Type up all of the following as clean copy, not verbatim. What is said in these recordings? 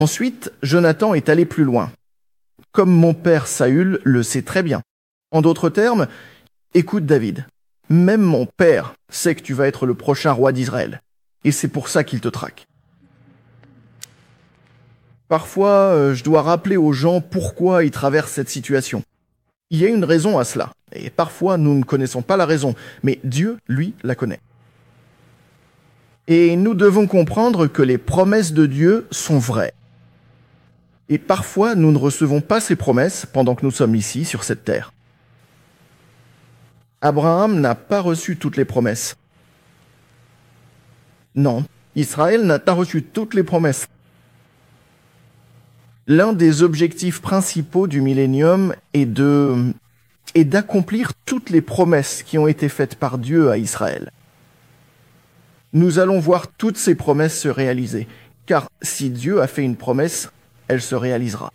Ensuite, Jonathan est allé plus loin. Comme mon père Saül le sait très bien. En d'autres termes, écoute David, même mon père sait que tu vas être le prochain roi d'Israël. Et c'est pour ça qu'il te traque. Parfois, je dois rappeler aux gens pourquoi ils traversent cette situation. Il y a une raison à cela. Et parfois, nous ne connaissons pas la raison. Mais Dieu, lui, la connaît. Et nous devons comprendre que les promesses de Dieu sont vraies. Et parfois, nous ne recevons pas ces promesses pendant que nous sommes ici, sur cette terre. Abraham n'a pas reçu toutes les promesses. Non, Israël n'a pas reçu toutes les promesses. L'un des objectifs principaux du millénium est d'accomplir toutes les promesses qui ont été faites par Dieu à Israël. Nous allons voir toutes ces promesses se réaliser, car si Dieu a fait une promesse, elle se réalisera.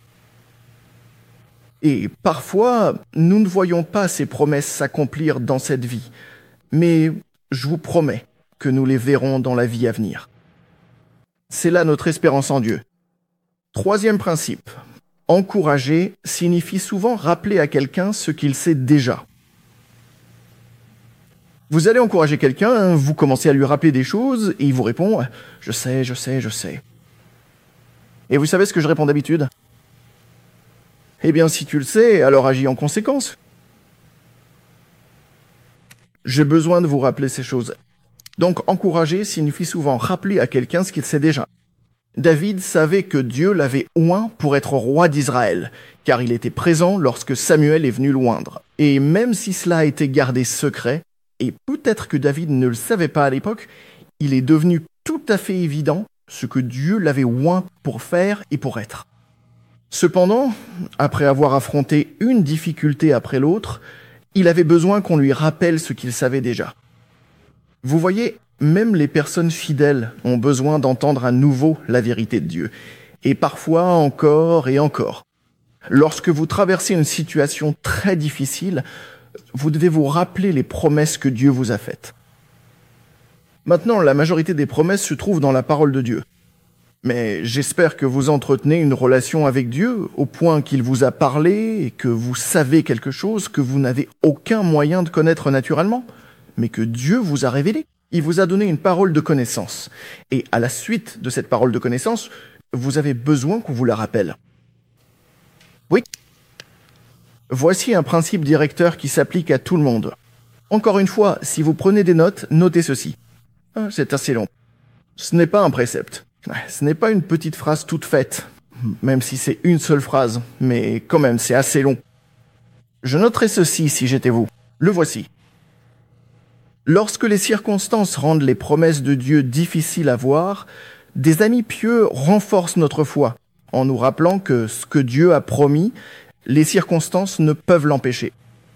Et parfois, nous ne voyons pas ces promesses s'accomplir dans cette vie, mais je vous promets que nous les verrons dans la vie à venir. C'est là notre espérance en Dieu. Troisième principe, encourager signifie souvent rappeler à quelqu'un ce qu'il sait déjà. Vous allez encourager quelqu'un, vous commencez à lui rappeler des choses, et il vous répond « Je sais, je sais, je sais ». Et vous savez ce que je réponds d'habitude ? Eh bien, si tu le sais, alors agis en conséquence. J'ai besoin de vous rappeler ces choses. Donc, encourager signifie souvent rappeler à quelqu'un ce qu'il sait déjà. David savait que Dieu l'avait oint pour être roi d'Israël, car il était présent lorsque Samuel est venu l'oindre. Et même si cela a été gardé secret, et peut-être que David ne le savait pas à l'époque, il est devenu tout à fait évident ce que Dieu l'avait oint pour faire et pour être. Cependant, après avoir affronté une difficulté après l'autre, il avait besoin qu'on lui rappelle ce qu'il savait déjà. Vous voyez, même les personnes fidèles ont besoin d'entendre à nouveau la vérité de Dieu, et parfois encore et encore. Lorsque vous traversez une situation très difficile, vous devez vous rappeler les promesses que Dieu vous a faites. Maintenant, la majorité des promesses se trouvent dans la parole de Dieu. Mais j'espère que vous entretenez une relation avec Dieu au point qu'il vous a parlé et que vous savez quelque chose que vous n'avez aucun moyen de connaître naturellement, mais que Dieu vous a révélé. Il vous a donné une parole de connaissance. Et à la suite de cette parole de connaissance, vous avez besoin qu'on vous la rappelle. Oui. Voici un principe directeur qui s'applique à tout le monde. Encore une fois, si vous prenez des notes, notez ceci. C'est assez long. Ce n'est pas un précepte. Ce n'est pas une petite phrase toute faite, même si c'est une seule phrase, mais quand même, c'est assez long. Je noterai ceci si j'étais vous. Le voici. Lorsque les circonstances rendent les promesses de Dieu difficiles à voir, des amis pieux renforcent notre foi, en nous rappelant que ce que Dieu a promis, les circonstances ne peuvent l'empêcher.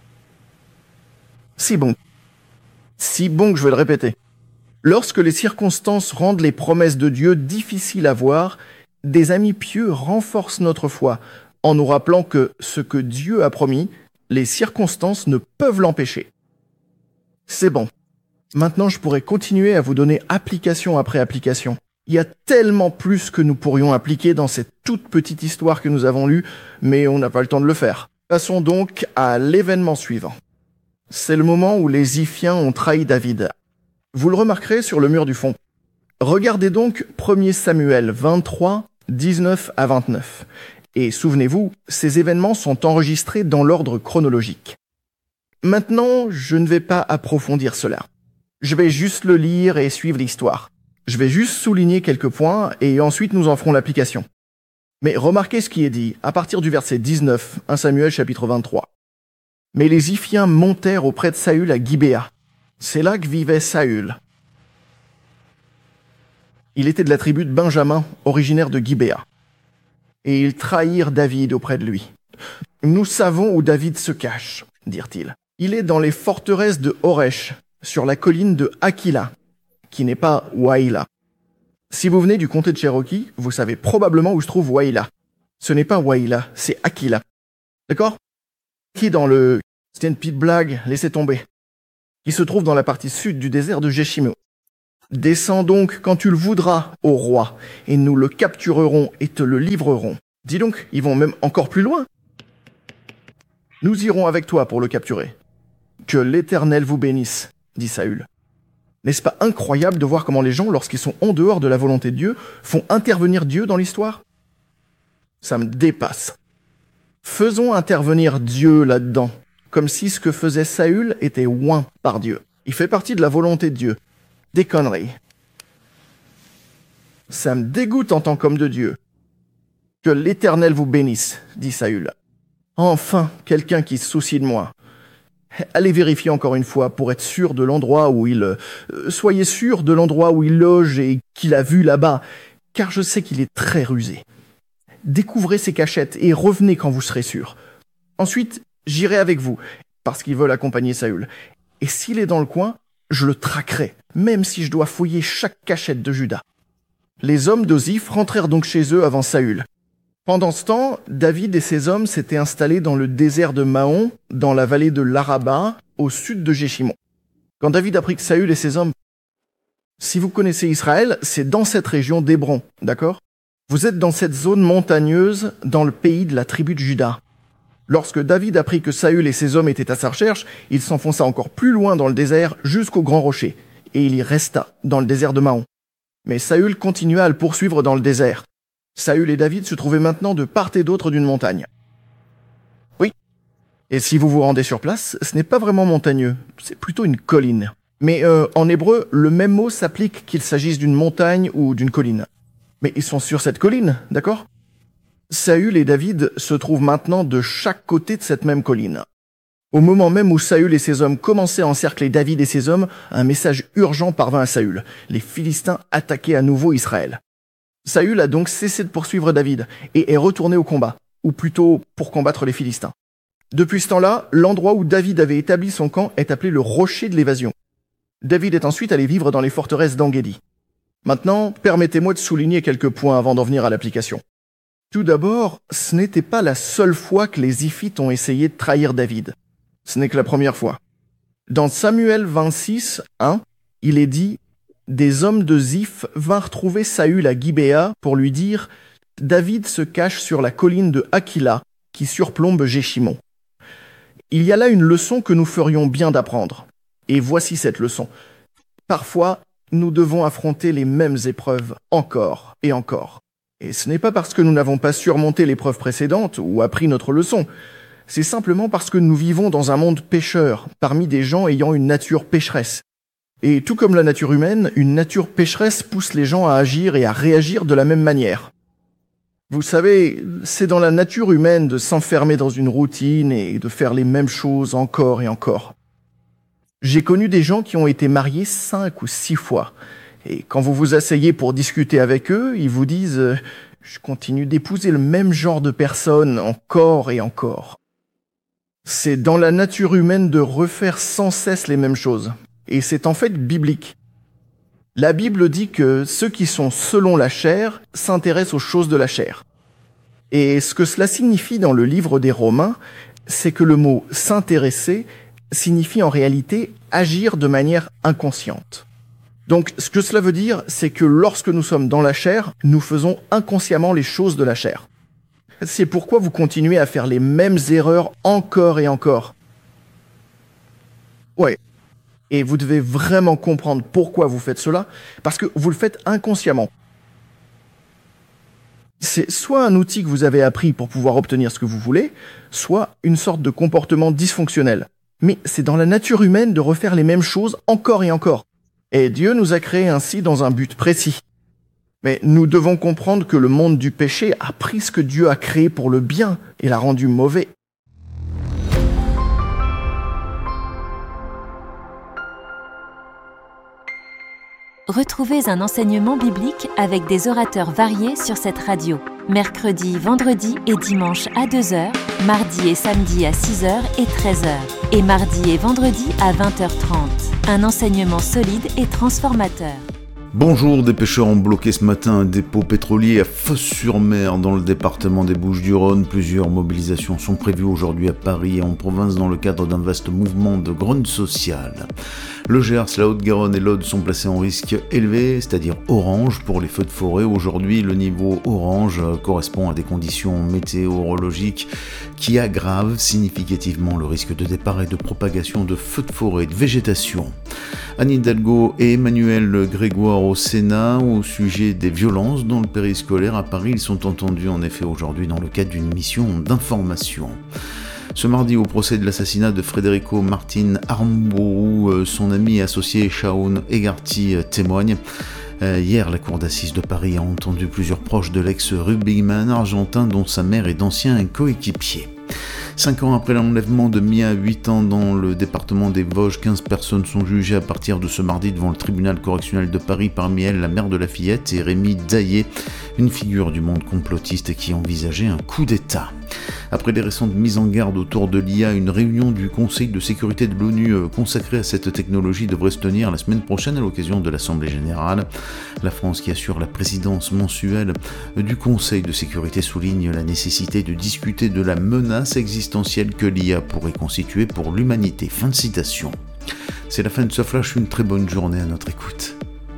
Si bon que je vais le répéter. Lorsque les circonstances rendent les promesses de Dieu difficiles à voir, des amis pieux renforcent notre foi, en nous rappelant que ce que Dieu a promis, les circonstances ne peuvent l'empêcher. C'est bon. Maintenant, je pourrais continuer à vous donner application après application. Il y a tellement plus que nous pourrions appliquer dans cette toute petite histoire que nous avons lue, mais on n'a pas le temps de le faire. Passons donc à l'événement suivant. C'est le moment où les Ziphiens ont trahi David. Vous le remarquerez sur le mur du fond. Regardez donc 1 Samuel 23, 19 à 29. Et souvenez-vous, ces événements sont enregistrés dans l'ordre chronologique. Maintenant, je ne vais pas approfondir cela. Je vais juste le lire et suivre l'histoire. Je vais juste souligner quelques points et ensuite nous en ferons l'application. Mais remarquez ce qui est dit à partir du verset 19, 1 Samuel chapitre 23. Mais les Ziphiens montèrent auprès de Saül à Gibéa. C'est là que vivait Saül. Il était de la tribu de Benjamin, originaire de Gibéa. Et ils trahirent David auprès de lui. Nous savons où David se cache, dirent-ils. Il est dans les forteresses de Horesh, sur la colline de Aquila, qui n'est pas Waïla. Si vous venez du comté de Cherokee, vous savez probablement où se trouve Waïla. Ce n'est pas Waïla, c'est Aquila. D'accord ? C'était une petite blague, laissez tomber. Qui se trouve dans la partie sud du désert de Jéshimo. Descends donc quand tu le voudras, ô roi, et nous le capturerons et te le livrerons. Dis donc, ils vont même encore plus loin. Nous irons avec toi pour le capturer. Que l'Éternel vous bénisse, dit Saül. N'est-ce pas incroyable de voir comment les gens, lorsqu'ils sont en dehors de la volonté de Dieu, font intervenir Dieu dans l'histoire? Ça me dépasse. Faisons intervenir Dieu là-dedans, comme si ce que faisait Saül était oint par Dieu. Il fait partie de la volonté de Dieu. Des conneries. Ça me dégoûte en tant qu'homme de Dieu. Que l'Éternel vous bénisse, dit Saül. Enfin, quelqu'un qui se soucie de moi. Allez vérifier encore une fois pour être sûr de l'endroit où il... soyez sûr de l'endroit où il loge et qu'il a vu là-bas, car je sais qu'il est très rusé. Découvrez ses cachettes et revenez quand vous serez sûr. Ensuite, j'irai avec vous, parce qu'ils veulent accompagner Saül. Et s'il est dans le coin, je le traquerai, même si je dois fouiller chaque cachette de Juda. Les hommes de Ziph rentrèrent donc chez eux avant Saül. Pendant ce temps, David et ses hommes s'étaient installés dans le désert de Maon, dans la vallée de l'Araba, au sud de Jéchimon. Quand David apprit que Saül et ses hommes... Si vous connaissez Israël, c'est dans cette région d'Hébron, d'accord? Vous êtes dans cette zone montagneuse, dans le pays de la tribu de Juda. Lorsque David apprit que Saül et ses hommes étaient à sa recherche, il s'enfonça encore plus loin dans le désert jusqu'au grand rocher, et il y resta dans le désert de Maon. Mais Saül continua à le poursuivre dans le désert. Saül et David se trouvaient maintenant de part et d'autre d'une montagne. Oui. Et si vous vous rendez sur place, ce n'est pas vraiment montagneux, c'est plutôt une colline. Mais en hébreu, le même mot s'applique qu'il s'agisse d'une montagne ou d'une colline. Mais ils sont sur cette colline, d'accord? Saül et David se trouvent maintenant de chaque côté de cette même colline. Au moment même où Saül et ses hommes commençaient à encercler David et ses hommes, un message urgent parvint à Saül. Les Philistins attaquaient à nouveau Israël. Saül a donc cessé de poursuivre David et est retourné au combat, ou plutôt pour combattre les Philistins. Depuis ce temps-là, l'endroit où David avait établi son camp est appelé le rocher de l'évasion. David est ensuite allé vivre dans les forteresses d'En-Gedi. Maintenant, permettez-moi de souligner quelques points avant d'en venir à l'application. Tout d'abord, ce n'était pas la seule fois que les Ziphites ont essayé de trahir David. Ce n'est que la première fois. Dans Samuel 26, 1, il est dit « Des hommes de Ziph vinrent trouver Saül à Gibéa pour lui dire « David se cache sur la colline de Aquila qui surplombe Jéchimon. » Il y a là une leçon que nous ferions bien d'apprendre. Et voici cette leçon. Parfois, nous devons affronter les mêmes épreuves encore et encore. Et ce n'est pas parce que nous n'avons pas surmonté l'épreuve précédente ou appris notre leçon. C'est simplement parce que nous vivons dans un monde pécheur, parmi des gens ayant une nature pécheresse. Et tout comme la nature humaine, une nature pécheresse pousse les gens à agir et à réagir de la même manière. Vous savez, c'est dans la nature humaine de s'enfermer dans une routine et de faire les mêmes choses encore et encore. J'ai connu des gens qui ont été mariés 5 ou 6 fois. Et quand vous vous asseyez pour discuter avec eux, ils vous disent « Je continue d'épouser le même genre de personne encore et encore ». C'est dans la nature humaine de refaire sans cesse les mêmes choses. Et c'est en fait biblique. La Bible dit que ceux qui sont selon la chair s'intéressent aux choses de la chair. Et ce que cela signifie dans le livre des Romains, c'est que le mot « s'intéresser » signifie en réalité agir de manière inconsciente. Donc, ce que cela veut dire, c'est que lorsque nous sommes dans la chair, nous faisons inconsciemment les choses de la chair. C'est pourquoi vous continuez à faire les mêmes erreurs encore et encore. Ouais. Et vous devez vraiment comprendre pourquoi vous faites cela, parce que vous le faites inconsciemment. C'est soit un outil que vous avez appris pour pouvoir obtenir ce que vous voulez, soit une sorte de comportement dysfonctionnel. Mais c'est dans la nature humaine de refaire les mêmes choses encore et encore. Et Dieu nous a créés ainsi dans un but précis. Mais nous devons comprendre que le monde du péché a pris ce que Dieu a créé pour le bien et l'a rendu mauvais. Retrouvez un enseignement biblique avec des orateurs variés sur cette radio. Mercredi, vendredi et dimanche à 2h, mardi et samedi à 6h et 13h. Et mardi et vendredi à 20h30. Un enseignement solide et transformateur. Bonjour, des pêcheurs ont bloqué ce matin un dépôt pétrolier à Fos-sur-Mer dans le département des Bouches-du-Rhône. Plusieurs mobilisations sont prévues aujourd'hui à Paris et en province dans le cadre d'un vaste mouvement de grogne sociale. Le Gers, la Haute-Garonne et l'Aude sont placés en risque élevé, c'est-à-dire orange pour les feux de forêt. Aujourd'hui, le niveau orange correspond à des conditions météorologiques qui aggravent significativement le risque de départ et de propagation de feux de forêt et de végétation. Anne Hidalgo et Emmanuel Grégoire au Sénat au sujet des violences dans le périscolaire à Paris. Ils sont entendus en effet aujourd'hui dans le cadre d'une mission d'information. Ce mardi, au procès de l'assassinat de Federico Martin Armburu, son ami et associé Shaun Egarty témoigne. Hier, la cour d'assises de Paris a entendu plusieurs proches de l'ex-rugbyman argentin dont sa mère est d'ancien coéquipier. 5 ans après l'enlèvement de Mia, 8 ans dans le département des Vosges, 15 personnes sont jugées à partir de ce mardi devant le tribunal correctionnel de Paris, parmi elles la mère de la fillette et Rémi Daillé, une figure du monde complotiste qui envisageait un coup d'État. Après les récentes mises en garde autour de l'IA, une réunion du Conseil de sécurité de l'ONU consacrée à cette technologie devrait se tenir la semaine prochaine à l'occasion de l'Assemblée générale. La France, qui assure la présidence mensuelle du Conseil de sécurité, souligne la nécessité de discuter de la menace existentielle que l'IA pourrait constituer pour l'humanité. Fin de citation. C'est la fin de ce flash, une très bonne journée à notre écoute.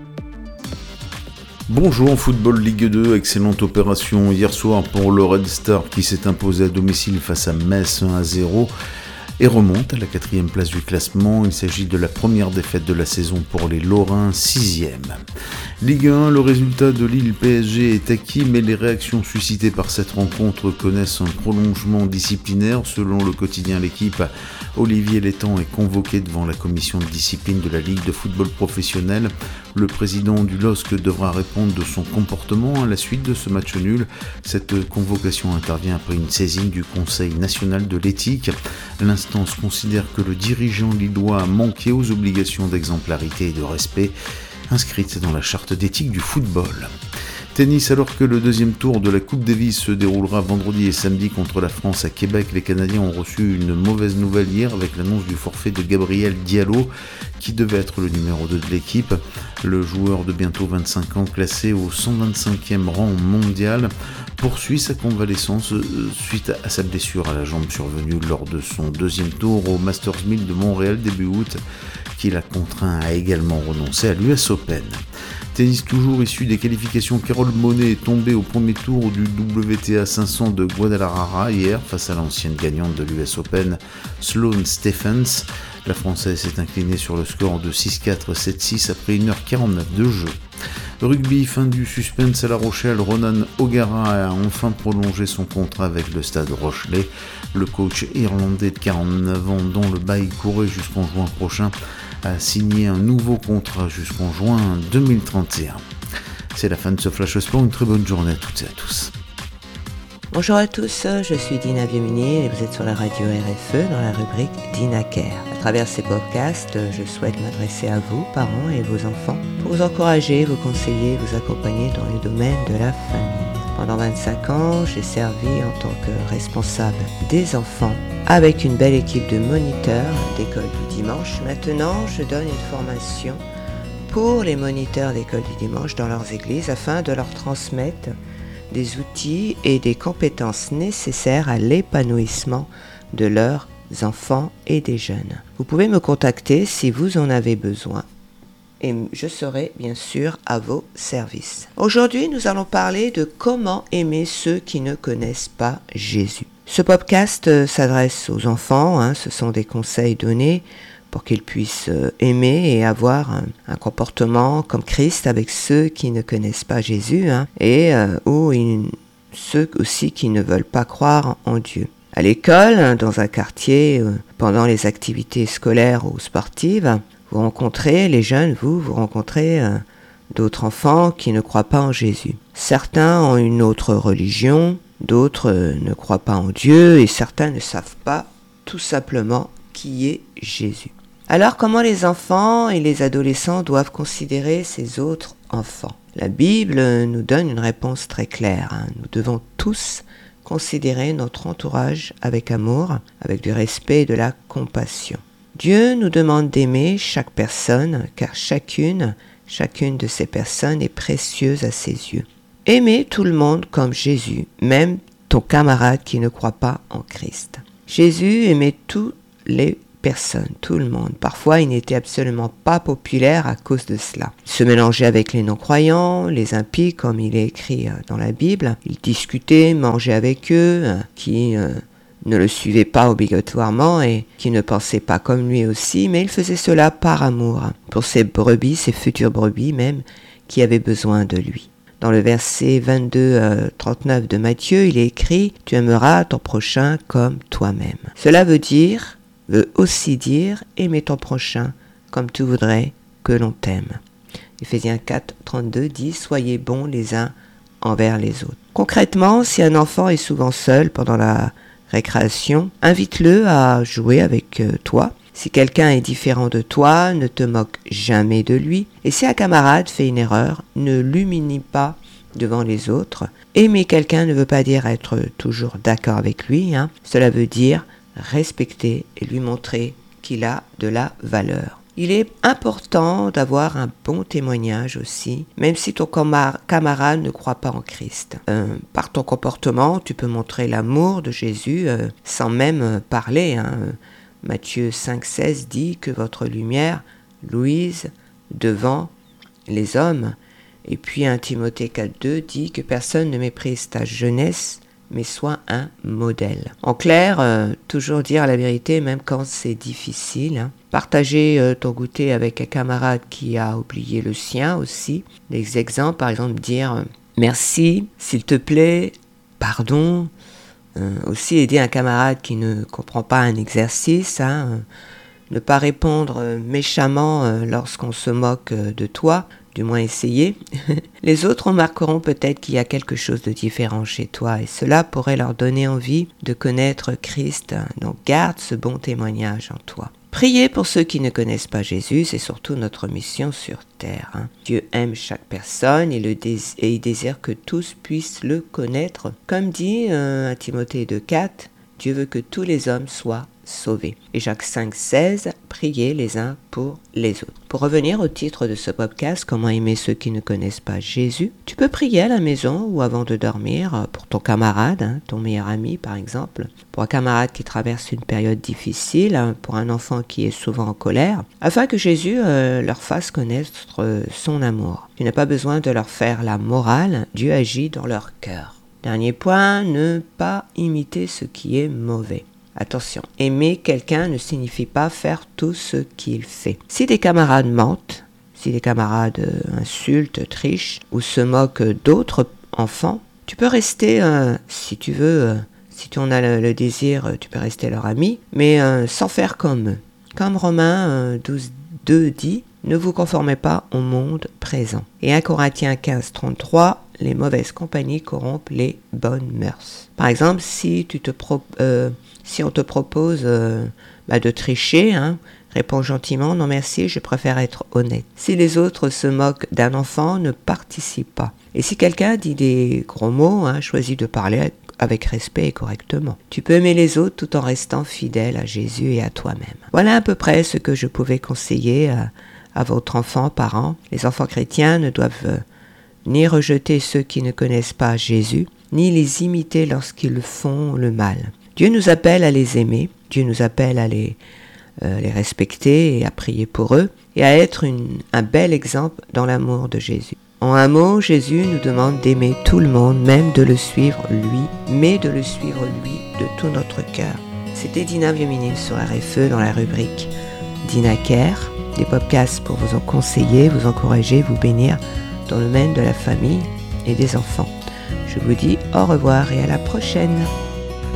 Bonjour en Football Ligue 2, excellente opération hier soir pour le Red Star qui s'est imposé à domicile face à Metz 1-0 et remonte à la 4e place du classement. Il s'agit de la première défaite de la saison pour les Lorrains, 6e. Ligue 1, le résultat de Lille-PSG est acquis, mais les réactions suscitées par cette rencontre connaissent un prolongement disciplinaire. Selon le quotidien L'Équipe, Olivier Létang est convoqué devant la commission de discipline de la Ligue de football professionnel. Le président du LOSC devra répondre de son comportement à la suite de ce match nul. Cette convocation intervient après une saisine du Conseil national de l'éthique. L'instance considère que le dirigeant lillois a manqué aux obligations d'exemplarité et de respect inscrites dans la charte d'éthique du football. Tennis, alors que le deuxième tour de la Coupe Davis se déroulera vendredi et samedi contre la France à Québec, les Canadiens ont reçu une mauvaise nouvelle hier avec l'annonce du forfait de Gabriel Diallo, qui devait être le numéro 2 de l'équipe. Le joueur de bientôt 25 ans, classé au 125e rang mondial, poursuit sa convalescence suite à sa blessure à la jambe survenue lors de son deuxième tour au Masters 1000 de Montréal début août, qui l'a contraint à également renoncer à l'US Open. Tennis toujours issu des qualifications, Carole Monet est tombée au premier tour du WTA 500 de Guadalajara hier face à l'ancienne gagnante de l'US Open, Sloane Stephens. La Française s'est inclinée sur le score de 6-4, 7-6 après 1h49 de jeu. Rugby, fin du suspense à La Rochelle, Ronan O'Gara a enfin prolongé son contrat avec le Stade Rochelais. Le coach irlandais de 49 ans, dont le bail courait jusqu'en juin prochain, a signé un nouveau contrat jusqu'en juin 2031. C'est la fin de ce Flash Sport, une très bonne journée à toutes et à tous. Bonjour à tous, je suis Dina Vieux-Munier et vous êtes sur la radio RFE dans la rubrique Dina Care. À travers ces podcasts, je souhaite m'adresser à vous, parents et vos enfants, pour vous encourager, vous conseiller, vous accompagner dans le domaine de la famille. Pendant 25 ans, j'ai servi en tant que responsable des enfants avec une belle équipe de moniteurs d'école du dimanche. Maintenant, je donne une formation pour les moniteurs d'école du dimanche dans leurs églises afin de leur transmettre des outils et des compétences nécessaires à l'épanouissement de leurs enfants et des jeunes. Vous pouvez me contacter si vous en avez besoin et je serai bien sûr à vos services. Aujourd'hui, nous allons parler de comment aimer ceux qui ne connaissent pas Jésus. Ce podcast s'adresse aux enfants, ce sont des conseils donnés pour qu'ils puissent aimer et avoir un comportement comme Christ avec ceux qui ne connaissent pas Jésus ceux aussi qui ne veulent pas croire en Dieu. À l'école, dans un quartier, pendant les activités scolaires ou sportives, vous rencontrez les jeunes, vous rencontrez d'autres enfants qui ne croient pas en Jésus. Certains ont une autre religion, d'autres ne croient pas en Dieu et certains ne savent pas tout simplement qui est Jésus. Alors comment les enfants et les adolescents doivent considérer ces autres enfants ? La Bible nous donne une réponse très claire. Nous devons tous considérer notre entourage avec amour, avec du respect et de la compassion. Dieu nous demande d'aimer chaque personne, car chacune de ces personnes est précieuse à ses yeux. Aimez tout le monde comme Jésus, même ton camarade qui ne croit pas en Christ. Jésus aimait tous les personne, tout le monde. Parfois, il n'était absolument pas populaire à cause de cela. Il se mélangeait avec les non-croyants, les impies, comme il est écrit dans la Bible. Il discutait, mangeait avec eux, qui ne le suivaient pas obligatoirement et qui ne pensaient pas comme lui aussi, mais il faisait cela par amour, pour ses brebis, ses futures brebis même, qui avaient besoin de lui. Dans le verset 22-39 de Matthieu, il est écrit « Tu aimeras ton prochain comme toi-même ». Cela veut aussi dire « Aimer ton prochain comme tu voudrais que l'on t'aime ». Éphésiens 4-32 dit « Soyez bons les uns envers les autres ». Concrètement, si un enfant est souvent seul pendant la récréation, invite-le à jouer avec toi. Si quelqu'un est différent de toi, ne te moque jamais de lui. Et si un camarade fait une erreur, ne l'humilie pas devant les autres. Aimer quelqu'un ne veut pas dire être toujours d'accord avec lui. Cela veut dire respecter et lui montrer qu'il a de la valeur. Il est important d'avoir un bon témoignage aussi, même si ton camarade ne croit pas en Christ. Par ton comportement, tu peux montrer l'amour de Jésus sans même parler. Matthieu 5,16 dit que votre lumière luise devant les hommes. Et puis 1 Timothée 4,2 dit que personne ne méprise ta jeunesse, mais sois un modèle. En clair, toujours dire la vérité même quand c'est difficile. Partager ton goûter avec un camarade qui a oublié le sien aussi. Des exemples, par exemple, dire merci, s'il te plaît, pardon. Aussi aider un camarade qui ne comprend pas un exercice, ne pas répondre méchamment lorsqu'on se moque de toi, du moins essayer. Les autres remarqueront peut-être qu'il y a quelque chose de différent chez toi et cela pourrait leur donner envie de connaître Christ. Donc garde ce bon témoignage en toi. Prier pour ceux qui ne connaissent pas Jésus, c'est surtout notre mission sur terre. Dieu aime chaque personne et il désire que tous puissent le connaître. Comme dit à Timothée 2,4, Dieu veut que tous les hommes soient sauvés. Et Jacques 5,16, priez les uns pour les autres. Pour revenir au titre de ce podcast, comment aimer ceux qui ne connaissent pas Jésus, tu peux prier à la maison ou avant de dormir pour ton camarade, ton meilleur ami par exemple, pour un camarade qui traverse une période difficile, pour un enfant qui est souvent en colère, afin que Jésus leur fasse connaître son amour. Tu n'as pas besoin de leur faire la morale, Dieu agit dans leur cœur. Dernier point, ne pas imiter ce qui est mauvais. Attention, aimer quelqu'un ne signifie pas faire tout ce qu'il fait. Si des camarades mentent, si des camarades insultent, trichent ou se moquent d'autres enfants, tu peux rester, si tu veux, si tu en as le désir, tu peux rester leur ami, mais sans faire comme eux. Comme Romains 12:2 dit, ne vous conformez pas au monde présent. Et 1 Corinthiens 15:33, les mauvaises compagnies corrompent les bonnes mœurs. Par exemple, si on te propose de tricher, réponds gentiment, non merci, je préfère être honnête. Si les autres se moquent d'un enfant, ne participe pas. Et si quelqu'un dit des gros mots, choisis de parler avec respect et correctement. Tu peux aimer les autres tout en restant fidèle à Jésus et à toi-même. Voilà à peu près ce que je pouvais conseiller à votre enfant, parents. Les enfants chrétiens ne doivent ni rejeter ceux qui ne connaissent pas Jésus, ni les imiter lorsqu'ils font le mal. Dieu nous appelle à les aimer, Dieu nous appelle à les respecter et à prier pour eux, et à être un bel exemple dans l'amour de Jésus. En un mot, Jésus nous demande d'aimer tout le monde, même de le suivre lui, mais de le suivre lui de tout notre cœur. C'était Dina Vieux-Ménil sur RFE dans la rubrique Dina Care, des podcasts pour vous en conseiller, vous encourager, vous bénir dans le domaine de la famille et des enfants. Je vous dis au revoir et à la prochaine.